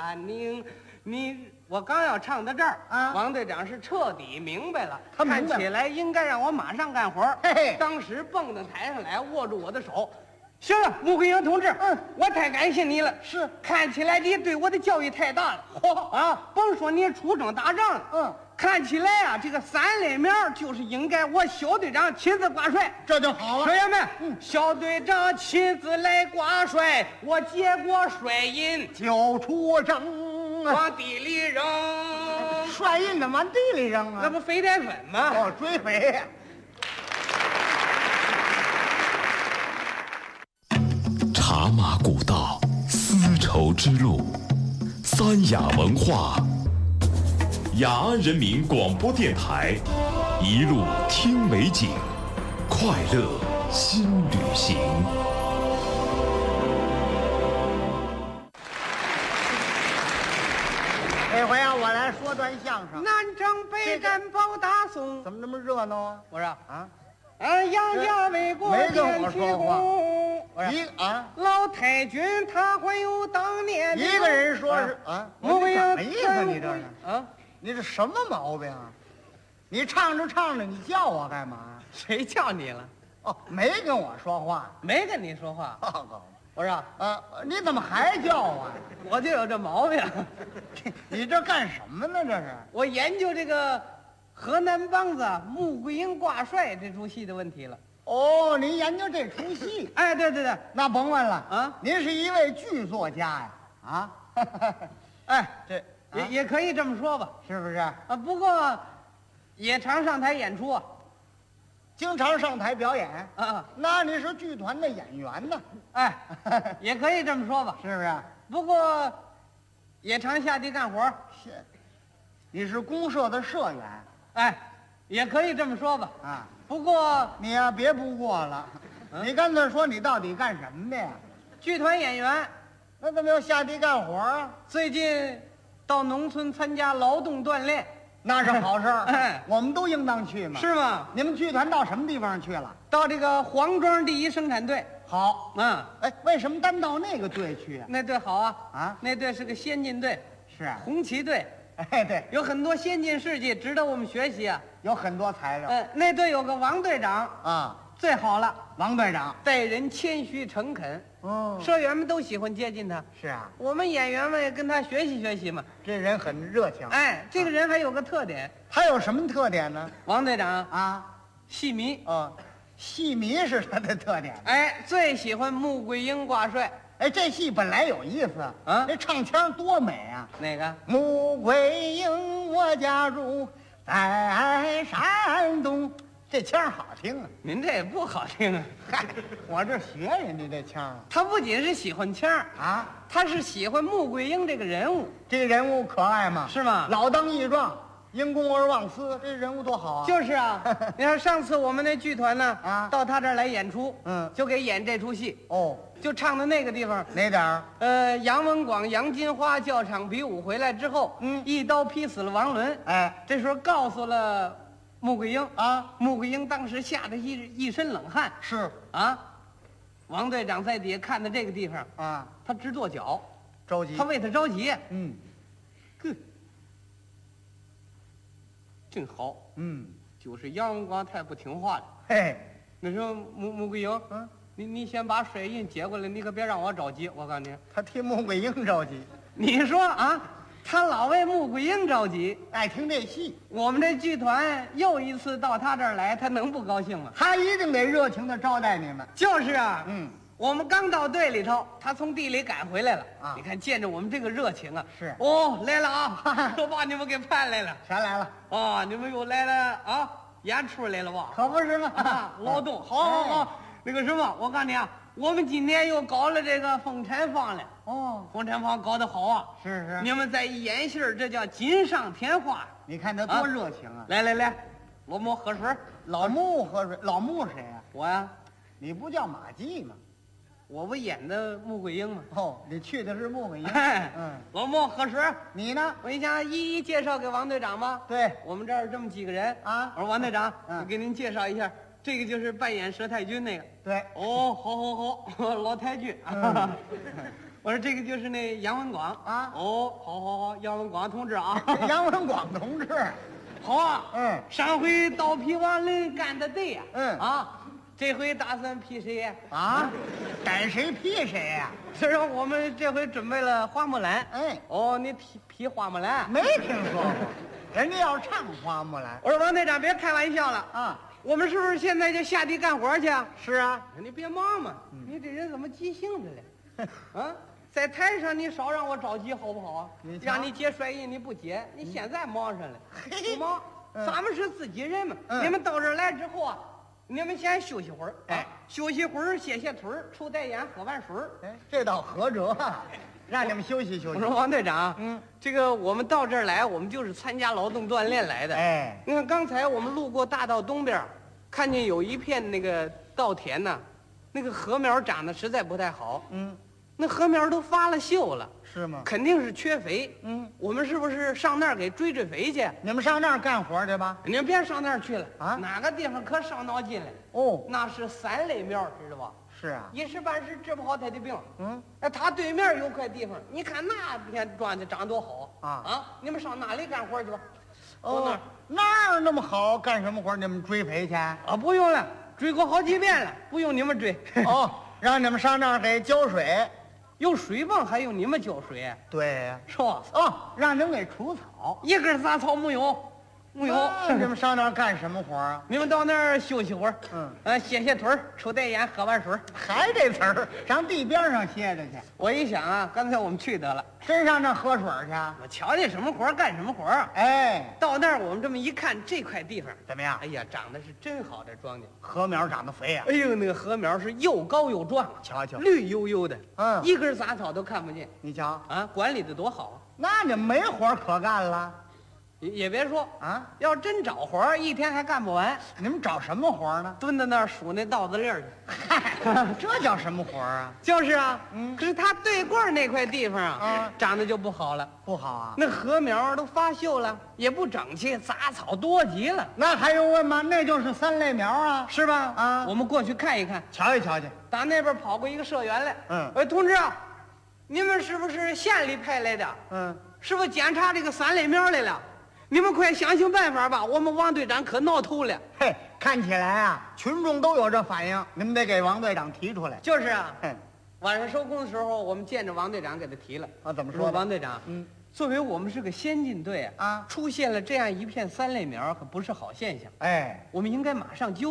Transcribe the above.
安宁。我刚要唱到这儿啊， 王队长是彻底明白了， 他明白了看起来应该让我马上干活。 嘿嘿当时蹦到台上来，握住我的手。行了，穆桂英同志，我太感谢你了。 是， 看起来你对我的教育太大了。啊，甭说你出征打仗了，看起来啊，这个三类苗就是应该我小队长亲自挂帅， 这就好了。 学员们，小队长亲自来挂帅，我接过帅印就出征， 往地里扔。 帅印的往地里扔啊？ 那不肥宅粉吗？ 哦，追肥。 茶马古道，丝绸之路，三雅文化。雅安人民广播电台，一路听美景，快乐新旅行。 这回啊，我来说段相声。 南征北战保大宋， 怎么那么热闹啊？ 我说啊， 杨家为国没跟我说话。 话。老太君他还有当年一个人说是啊， 穆桂英什么意思？你这是啊？ 你这什么毛病啊？你唱着唱着，你叫我干嘛呀？ 谁叫你了？ 哦，没跟我说话。 没跟你说话。我说你怎么还叫我呀？ 我就有这毛病。 你这干什么呢？这是我研究这个河南梆子穆桂英挂帅这出戏的问题了。 哦，您研究这出戏？ 哎，对对对， 那甭问了啊， 您是一位剧作家呀？啊， 哎， 这也可以这么说吧， 是不是？ 啊，不过也常上台演出啊。 经常上台表演啊， 那你是剧团的演员呢？ 哎，也可以这么说吧， 是不是？ 不过也常下地干活。 是，你是公社的社员？ 哎，也可以这么说吧。 啊， 不过你呀，别不过了，你干脆说你到底干什么的呀？ 剧团演员。 那怎么要下地干活啊？ 最近到农村参加劳动锻炼。 那是好事儿， 哎， 我们都应当去嘛。 是吗？ 你们剧团到什么地方去了？ 到这个黄庄第一生产队。 好， 哎， 为什么单到那个队去啊？ 那队好啊， 啊， 那队是个先进队， 是啊， 红旗队。 哎，对， 有很多先进事迹值得我们学习啊。 有很多材料。 那队有个王队长啊， 最好了， 王队长待人谦虚诚恳。社员们都喜欢接近他。 是啊， 我们演员们也跟他学习学习嘛。 这人很热情。 哎，这个人还有个特点。 他有什么特点呢？ 王队长啊， 戏迷。 戏迷是他的特点。 哎，最喜欢穆桂英挂帅。 哎，这戏本来有意思啊， 这唱腔多美啊！ 哪个？ 穆桂英，我家住在山东。这腔好听啊！ 您这也不好听啊！ 嗨，我这学人家这腔啊。 他不仅是喜欢腔啊， 他是喜欢穆桂英这个人物。 这个人物可爱吗？ 是吗？ 老当益壮，因公而忘私，这人物多好啊！ 就是啊，你看上次我们那剧团呢，到他这儿来演出，就给演这出戏。就唱的那个地方哪点儿？ 杨文广、杨金花教场比武回来之后，一刀劈死了王伦。 哎， 这时候告诉了穆桂英啊， 穆桂英当时吓得一身冷汗。 是啊，王队长在底下看到这个地方啊， 他直跺脚， 着急。 他为他着急。真好。就是杨文广太不听话了。 嘿， 那时候穆桂英，你先把水印接过来，你可别让我着急。我告诉你， 他替穆桂英着急。 你说啊，他老为穆桂英着急， 爱听这戏。 我们这剧团又一次到他这儿来，他能不高兴吗？ 他一定得热情的招待你们。 就是啊，我们刚到队里头，他从地里赶回来了啊！ 你看见着我们这个热情啊， 是来了啊，都把你们给盼来了。 全来了啊！你们又来了啊，演出来了吧？ 可不是吗？ 劳动，好。那个什么，我告诉你啊，我们今天又搞了这个风产坊了。风产坊搞得好啊！ 是。 你们再一演戏，这叫锦上添花。 你看他多热情啊！ 来，老穆喝水。 老穆喝水。老穆谁呀？ 我呀。 你不叫马季吗？ 我不演的穆桂英吗？ 你去的是穆桂英。 老穆喝水。 你呢？ 我想一一介绍给王队长吧。 对， 我们这儿这么几个人啊。我说王队长，我给您介绍一下，这个就是扮演佘太君那个。 对。 好，老太君。 我说这个就是那杨文广啊哦，好，杨文广同志啊， 杨文广同志， 好啊，上回刀劈王林干的对呀，这回打算劈谁呀？ 逮谁劈谁呀？ 是说我们这回准备了花木兰，你劈花木兰？ 没听说过，人家要唱花木兰。 我说王队长别开玩笑了啊，我们是不是现在就下地干活去？ 是啊， 你别忙嘛，你这人怎么急性子嘞？在台上你少让我着急好不好啊？让你接摔印你不接，你现在忙上了，不忙。咱们是自己人嘛，你们到这儿来之后啊，你们先休息会儿，休息会儿，歇歇腿儿，抽袋烟，喝碗水儿。 这倒合辙，让你们休息休息。 我说王队长，这个我们到这儿来，我们就是参加劳动锻炼来的。你看刚才我们路过大道东边，看见有一片那个稻田呢，那个禾苗长得实在不太好。那禾苗都发了锈了， 是吗？ 肯定是缺肥。我们是不是上那儿给追追肥去？ 你们上那儿干活去吧。 你们别上那儿去了啊！哪个地方可伤脑筋了？那是3类苗，知道吧？ 是啊， 一时半时治不好他的病。他对面有块地方，你看那片庄稼长多好你们上那里干活去吧。 那儿那么好，干什么活？你们追肥去？ 不用了，追过好几遍了，不用你们追。 让你们上那儿给浇水。 有水泵还用你们浇水？ 对呀， 是吧？ 让你们给除草， 一根杂草没有，没有。 你们上那儿干什么活啊？ 你们到那儿休息会儿，歇歇腿儿，抽袋烟，喝碗水。 还这词儿，上地边上歇着去。 我一想啊，干脆我们去得了， 真上那喝水去？ 我瞧见什么活干什么活。到那儿我们这么一看，这块地方怎么样？ 哎呀，长得是真好，这庄稼禾苗长得肥呀！ 哎呦，那个禾苗是又高又壮， 瞧瞧， 绿油油的，一根杂草都看不见。 你瞧管理的多好。 那你们没活可干了？ 也别说要真找活一天还干不完。 你们找什么活呢？ 蹲在那儿数那稻子粒儿去。 这叫什么活啊？ 就是啊，可是他对过那块地方长得就不好了。 不好啊？ 那禾苗都发锈了，也不整齐，杂草多极了。 那还用问吗？那就是3类苗啊， 是吧？我们过去看一看， 瞧一瞧去。 打那边跑过一个社员来，同志啊，你们是不是县里派来的？是不是检查这个3类苗来了？你们快想想办法吧！我们王队长可闹头了。 看起来啊，群众都有这反应，你们得给王队长提出来。 就是啊，晚上收工的时候，我们见着王队长给他提了。 怎么说？ 王队长，作为我们是个先进队出现了这样一片3类苗，可不是好现象。 哎， 我们应该马上纠